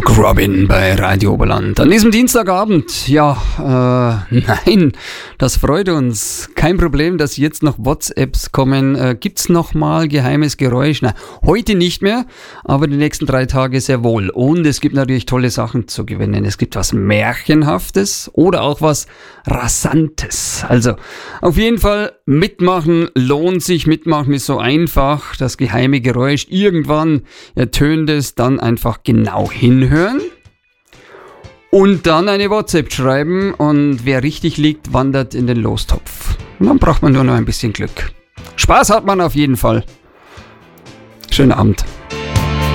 Rock Robin bei Radio Oberland. An diesem Dienstagabend, nein, das freut uns. Kein Problem, dass jetzt noch WhatsApps kommen. Gibt's noch mal geheimes Geräusch? Nein, heute nicht mehr, aber die nächsten 3 Tage sehr wohl. Und es gibt natürlich tolle Sachen zu gewinnen. Es gibt was Märchenhaftes oder auch was Rasantes. Also, auf jeden Fall mitmachen lohnt sich. Mitmachen ist so einfach. Das geheime Geräusch, irgendwann ertönt es, dann einfach genau hinhören und dann eine WhatsApp schreiben und wer richtig liegt, wandert in den Lostopf. Und dann braucht man nur noch ein bisschen Glück. Spaß hat man auf jeden Fall. Schönen Abend.